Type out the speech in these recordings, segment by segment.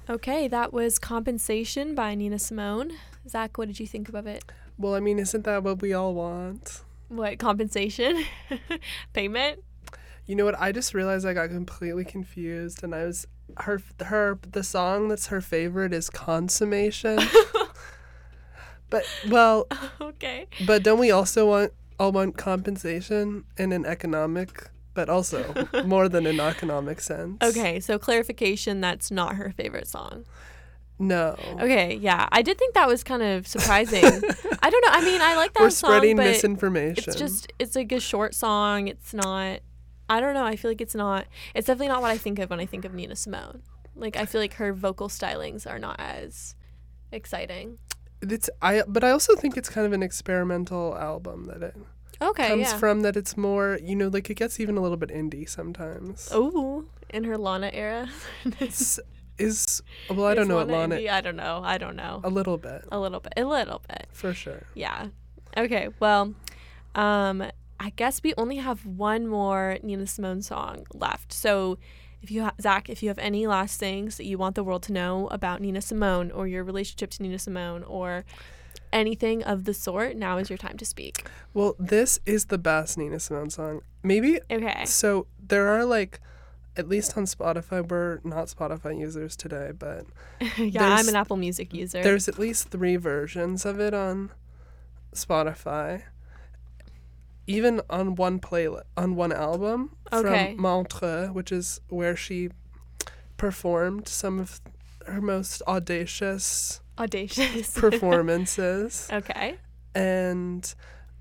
Okay, that was Compensation by Nina Simone. Zach, what did you think of it? Well, I mean, isn't that what we all want? What, compensation? Payment? You know what? I just realized I got completely confused, and I was the song that's her favorite is Consummation. But Okay. But don't we also want compensation in an economic, but also more than an economic sense? Okay, so clarification, that's not her favorite song. No. Okay, yeah. I did think that was kind of surprising. I don't know. I mean, I like that We're song, spreading but misinformation. it's like a short song. It's not, I don't know. I feel like it's definitely not what I think of when I think of Nina Simone. Like, I feel like her vocal stylings are not as exciting. But I also think it's kind of an experimental album that it comes from, that it's more, like it gets even a little bit indie sometimes. Oh, in her Lana era. I don't know what Lana. Indie? I don't know. A little bit. For sure. Yeah. Okay. Well, I guess we only have one more Nina Simone song left. So, Zach, if you have any last things that you want the world to know about Nina Simone or your relationship to Nina Simone or anything of the sort, now is your time to speak. Well, this is the best Nina Simone song. Maybe. Okay. So there are at least on Spotify, we're not Spotify users today, but yeah, I'm an Apple Music user. There's at least 3 versions of it on Spotify. Even on one album from Montreux, which is where she performed some of her most audacious performances. Okay. And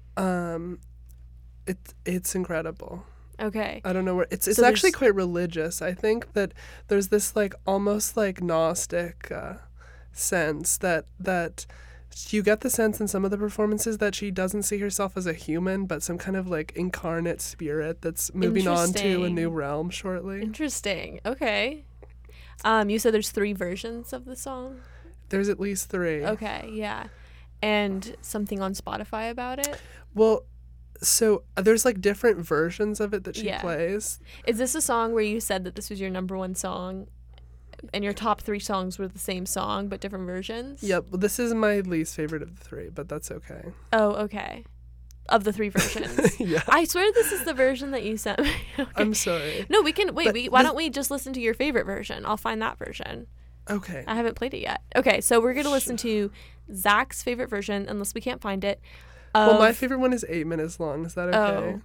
it's incredible. Okay. I don't know where it's actually quite religious. I think that there's this almost Gnostic sense that you get the sense in some of the performances that she doesn't see herself as a human, but some kind of incarnate spirit that's moving on to a new realm shortly. Interesting. Okay. You said there's 3 versions of the song? There's at least 3. Okay, yeah. And something on Spotify about it? Well, so there's different versions of it that she plays. Is this a song where you said that this was your number 1 song and your top 3 songs were the same song but different versions? Yep. Well, this is my least favorite of the 3, but that's okay. Oh, okay. Of the 3 versions. Yeah. I swear this is the version that you sent me. Okay. I'm sorry. No, we can wait. Why don't we just listen to your favorite version? I'll find that version. Okay. I haven't played it yet. Okay, so we're gonna listen to Zach's favorite version, unless we can't find it. Well, my favorite one is 8 minutes long. Is that okay?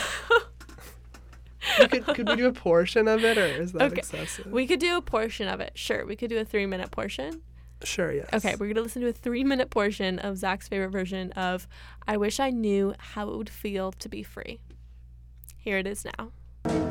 Could we do a portion of it, or is that excessive? We could do a portion of it. Sure, we could do a 3-minute portion. Sure, yes. Okay, we're gonna listen to a 3-minute portion of Zach's favorite version of "I Wish I Knew How It Would Feel to Be Free." Here it is now.